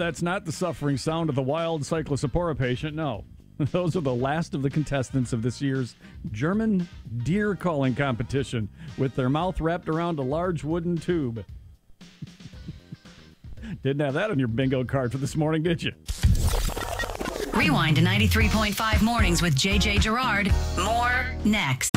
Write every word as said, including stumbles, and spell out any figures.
that's not the suffering sound of the wild cyclospora patient. No. Those are the last of the contestants of this year's German deer calling competition with their mouth wrapped around a large wooden tube. Didn't have that on your bingo card for this morning, did you? Rewind to ninety-three point five Mornings with J J Gerard. More next.